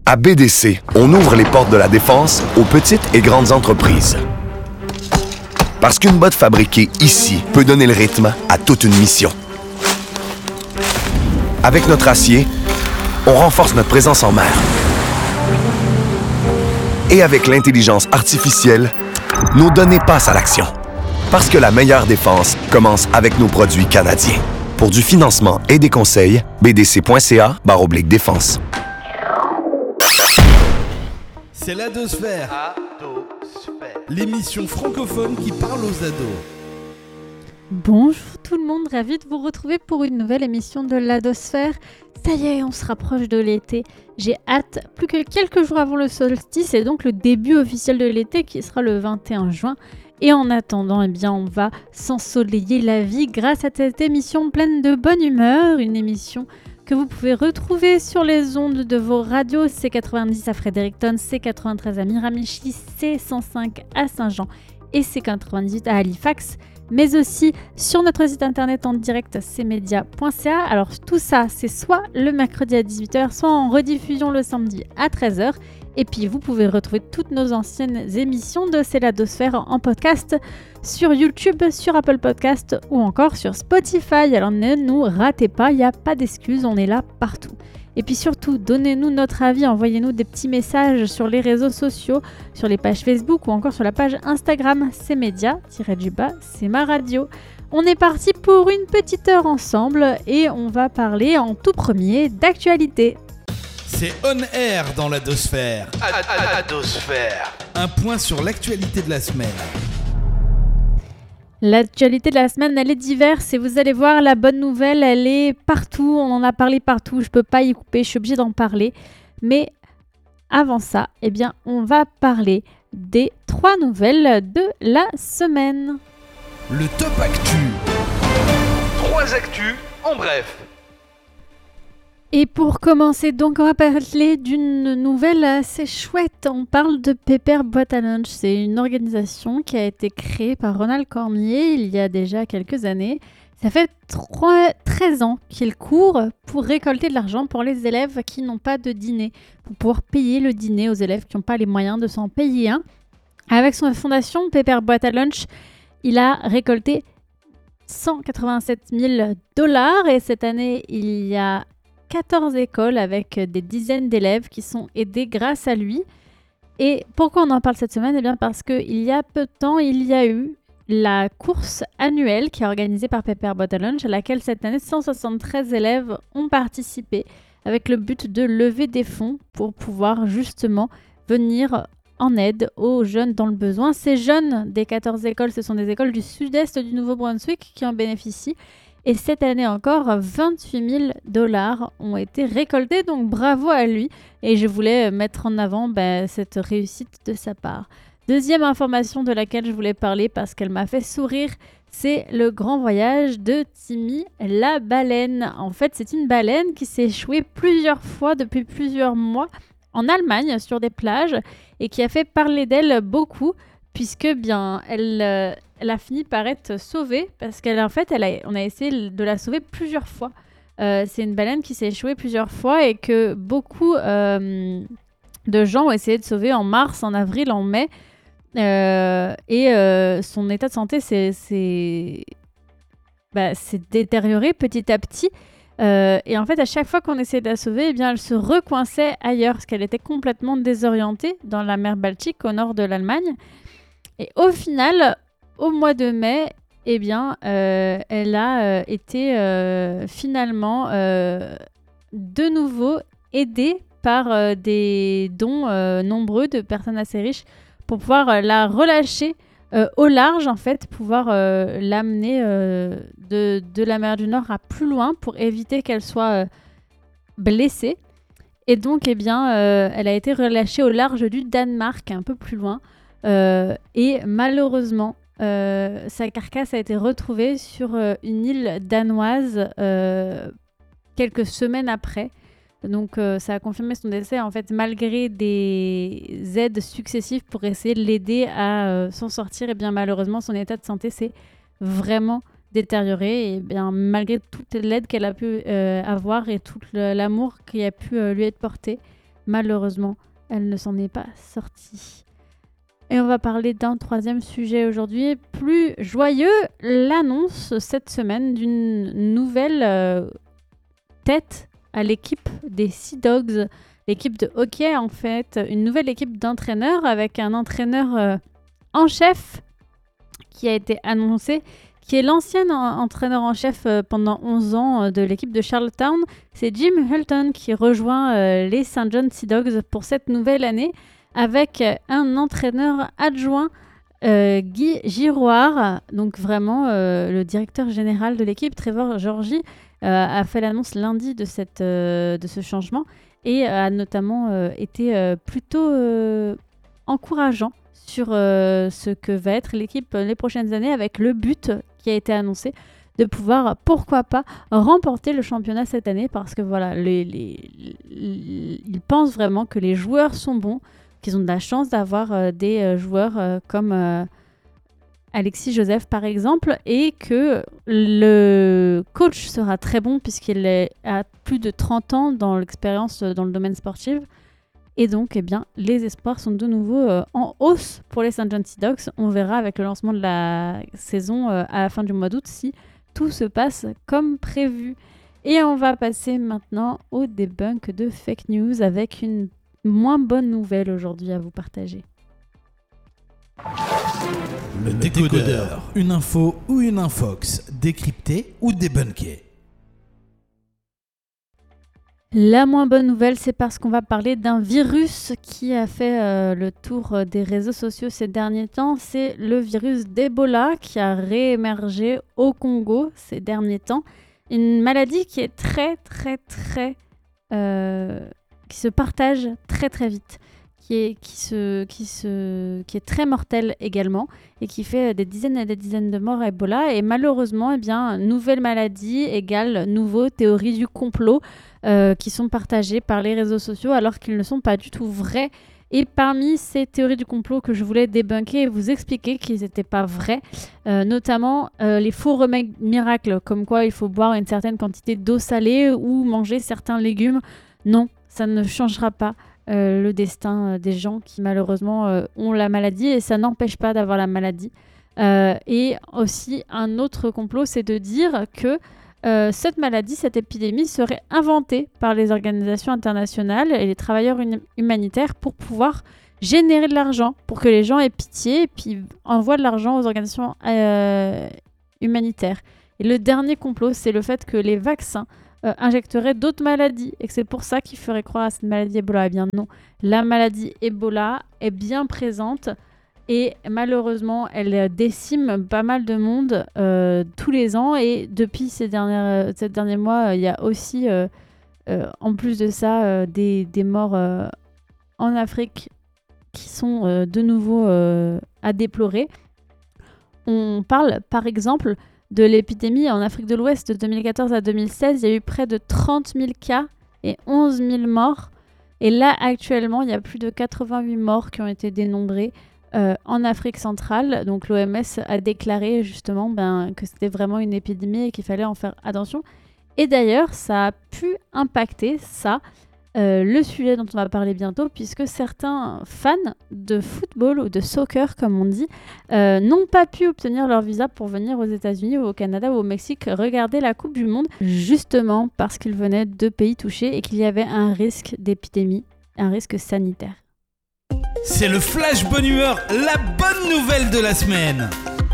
À BDC, on ouvre les portes de la défense aux petites et grandes entreprises. Parce qu'une botte fabriquée ici peut donner le rythme à toute une mission. Avec notre acier, on renforce notre présence en mer. Et avec l'intelligence artificielle, nos données passent à l'action. Parce que la meilleure défense commence avec nos produits canadiens. Pour du financement et des conseils, bdc.ca/défense. C'est l'Adosphère. L'émission francophone qui parle aux ados. Bonjour tout le monde, ravi de vous retrouver pour une nouvelle émission de l'Adosphère. Ça y est, on se rapproche de l'été. J'ai hâte, plus que quelques jours avant le solstice et donc le début officiel de l'été qui sera le 21 juin. Et en attendant, eh bien, on va s'ensoleiller la vie grâce à cette émission pleine de bonne humeur, une émission que vous pouvez retrouver sur les ondes de vos radios C90 à Fredericton, C93 à Miramichi, C105 à Saint-Jean et C98 à Halifax, mais aussi sur notre site internet en direct cmedia.ca. Alors tout ça, c'est soit le mercredi à 18h, soit en rediffusion le samedi à 13h. Et puis vous pouvez retrouver toutes nos anciennes émissions de C'est l'Adosphère en podcast sur YouTube, sur Apple Podcast ou encore sur Spotify. Alors ne nous ratez pas, il n'y a pas d'excuses, on est là partout. Et puis surtout, donnez-nous notre avis, envoyez-nous des petits messages sur les réseaux sociaux, sur les pages Facebook ou encore sur la page Instagram cmedia-du-bas, c'est ma radio. On est parti pour une petite heure ensemble et on va parler en tout premier d'actualité. C'est On Air dans l'Adosphère. Adosphère. Un point sur l'actualité de la semaine. L'actualité de la semaine, elle est diverse et vous allez voir, la bonne nouvelle, elle est partout. On en a parlé partout, je peux pas y couper, je suis obligée d'en parler. Mais avant ça, eh bien, on va parler des 3 nouvelles de la semaine. Le top actu. 3 actus en bref. Et pour commencer, donc, on va parler d'une nouvelle assez chouette. On parle de Pepper Boîte à Lunch. C'est une organisation qui a été créée par Ronald Cormier il y a déjà quelques années. Ça fait 13 ans qu'il court pour récolter de l'argent pour les élèves qui n'ont pas de dîner, pour pouvoir payer le dîner aux élèves qui n'ont pas les moyens de s'en payer un. Avec son fondation Pepper Boîte à Lunch, il a récolté 187 000 $ et cette année, il y a 14 écoles avec des dizaines d'élèves qui sont aidés grâce à lui. Et pourquoi on en parle cette semaine ? Eh bien parce qu'il y a peu de temps, il y a eu la course annuelle qui est organisée par Pepper Boîte à Lunch, à laquelle cette année 173 élèves ont participé avec le but de lever des fonds pour pouvoir justement venir en aide aux jeunes dans le besoin. Ces jeunes des 14 écoles, ce sont des écoles du sud-est du Nouveau-Brunswick qui en bénéficient. Et cette année encore, 28 000 $ ont été récoltés, donc bravo à lui. Et je voulais mettre en avant cette réussite de sa part. Deuxième information de laquelle je voulais parler parce qu'elle m'a fait sourire, c'est le grand voyage de Timmy la baleine. En fait, c'est une baleine qui s'est échouée plusieurs fois depuis plusieurs mois en Allemagne sur des plages et qui a fait parler d'elle beaucoup puisque elle a fini par être sauvée parce on a essayé de la sauver plusieurs fois. C'est une baleine qui s'est échouée plusieurs fois et que beaucoup de gens ont essayé de sauver en mars, en avril, en mai. Son état de santé s'est détérioré petit à petit. Et en fait, à chaque fois qu'on essayait de la sauver, eh bien, elle se recoinçait ailleurs parce qu'elle était complètement désorientée dans la mer Baltique au nord de l'Allemagne. Et au final, au mois de mai, eh bien, elle a été finalement de nouveau aidée par des dons nombreux de personnes assez riches pour pouvoir la relâcher au large, en fait, pouvoir l'amener de la mer du Nord à plus loin pour éviter qu'elle soit blessée. Et donc, eh bien, elle a été relâchée au large du Danemark, un peu plus loin. Et malheureusement, sa carcasse a été retrouvée sur une île danoise quelques semaines après. Donc ça a confirmé son décès en fait malgré des aides successives pour essayer de l'aider à s'en sortir. Et bien malheureusement son état de santé s'est vraiment détérioré et bien malgré toute l'aide qu'elle a pu avoir et tout l'amour qui a pu lui être porté, malheureusement, elle ne s'en est pas sortie. Et on va parler d'un troisième sujet aujourd'hui, plus joyeux, l'annonce cette semaine d'une nouvelle tête à l'équipe des Sea Dogs, l'équipe de hockey en fait, une nouvelle équipe d'entraîneurs avec un entraîneur en chef qui a été annoncé, qui est l'ancien entraîneur en chef pendant 11 ans de l'équipe de Charlottetown. C'est Jim Hulton qui rejoint les St. John Sea Dogs pour cette nouvelle année avec un entraîneur adjoint, Guy Giroir. Donc vraiment, le directeur général de l'équipe, Trevor Georgie, a fait l'annonce lundi de ce changement et a notamment été plutôt encourageant sur ce que va être l'équipe les prochaines années, avec le but qui a été annoncé de pouvoir, pourquoi pas, remporter le championnat cette année, parce que voilà, ils pensent vraiment que les joueurs sont bons, qu'ils ont de la chance d'avoir des joueurs comme Alexis Joseph par exemple, et que le coach sera très bon puisqu'il a plus de 30 ans dans l'expérience dans le domaine sportif. Et donc, eh bien, les espoirs sont de nouveau en hausse pour les St. John Sea Dogs. On verra avec le lancement de la saison à la fin du mois d'août si tout se passe comme prévu. Et on va passer maintenant au debunk de fake news avec une moins bonne nouvelle aujourd'hui à vous partager. Le décodeur, une info ou une infox, décryptée ou débunkée. La moins bonne nouvelle, c'est parce qu'on va parler d'un virus qui a fait le tour des réseaux sociaux ces derniers temps. C'est le virus d'Ebola qui a réémergé au Congo ces derniers temps. Une maladie qui est très, très, très... qui se partage très, très vite. Qui est très mortelle également et qui fait des dizaines et des dizaines de morts à Ebola. Et malheureusement, eh bien, nouvelle maladie égale nouveau théorie du complot qui sont partagées par les réseaux sociaux alors qu'ils ne sont pas du tout vrais. Et parmi ces théories du complot que je voulais débunker et vous expliquer qu'ils n'étaient pas vrais, notamment les faux remèdes miracles, comme quoi il faut boire une certaine quantité d'eau salée ou manger certains légumes. Non, ça ne changera pas le destin des gens qui malheureusement ont la maladie, et ça n'empêche pas d'avoir la maladie. Et aussi un autre complot, c'est de dire que cette maladie, cette épidémie serait inventée par les organisations internationales et les travailleurs humanitaires pour pouvoir générer de l'argent, pour que les gens aient pitié et puis envoient de l'argent aux organisations humanitaires. Et le dernier complot, c'est le fait que les vaccins injecterait d'autres maladies et que c'est pour ça qu'il ferait croire à cette maladie Ebola. Eh bien non, la maladie Ebola est bien présente et malheureusement elle décime pas mal de monde tous les ans, et depuis ces derniers mois il y a aussi en plus de ça des morts en Afrique qui sont de nouveau à déplorer. On parle par exemple de l'épidémie en Afrique de l'Ouest de 2014 à 2016, il y a eu près de 30 000 cas et 11 000 morts. Et là, actuellement, il y a plus de 88 morts qui ont été dénombrés en Afrique centrale. Donc l'OMS a déclaré justement que c'était vraiment une épidémie et qu'il fallait en faire attention. Et d'ailleurs, ça a pu impacter le sujet dont on va parler bientôt, puisque certains fans de football ou de soccer, comme on dit, n'ont pas pu obtenir leur visa pour venir aux États-Unis ou au Canada ou au Mexique regarder la Coupe du Monde, justement parce qu'ils venaient de pays touchés et qu'il y avait un risque d'épidémie, un risque sanitaire. C'est le Flash Bonne Humeur, la bonne nouvelle de la semaine.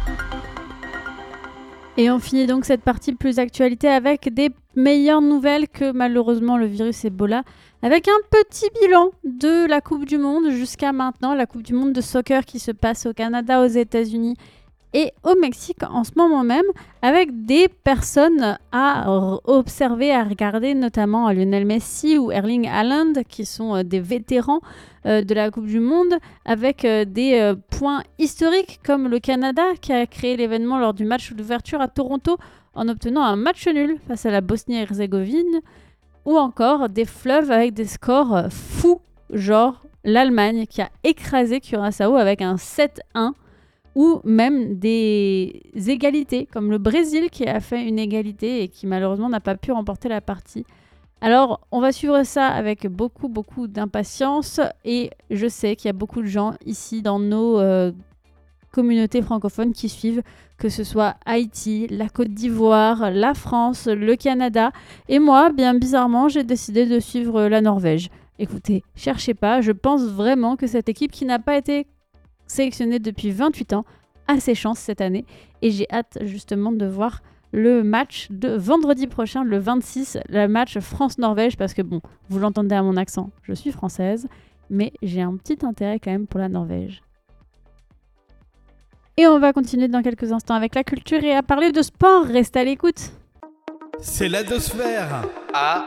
Et on finit donc cette partie plus actualité avec des meilleures nouvelles que malheureusement le virus Ebola, avec un petit bilan de la Coupe du Monde jusqu'à maintenant, la Coupe du Monde de soccer qui se passe au Canada, aux États-Unis et au Mexique en ce moment même, avec des personnes à observer, à regarder, notamment Lionel Messi ou Erling Haaland, qui sont des vétérans de la Coupe du Monde, avec des points historiques comme le Canada qui a créé l'événement lors du match d'ouverture à Toronto en obtenant un match nul face à la Bosnie-Herzégovine, ou encore des fleuves avec des scores fous, genre l'Allemagne qui a écrasé Curaçao avec un 7-1, ou même des égalités, comme le Brésil qui a fait une égalité et qui malheureusement n'a pas pu remporter la partie. Alors, on va suivre ça avec beaucoup d'impatience et je sais qu'il y a beaucoup de gens ici dans nos communautés francophones qui suivent, que ce soit Haïti, la Côte d'Ivoire, la France, le Canada. Et moi, bien bizarrement, j'ai décidé de suivre la Norvège. Écoutez, cherchez pas, je pense vraiment que cette équipe qui n'a pas été sélectionnée depuis 28 ans a ses chances cette année. Et j'ai hâte justement de voir le match de vendredi prochain, le 26, le match France-Norvège, parce que bon, vous l'entendez à mon accent, je suis française, mais j'ai un petit intérêt quand même pour la Norvège. Et on va continuer dans quelques instants avec la culture et à parler de sport. Restez à l'écoute. C'est la Dosphère. À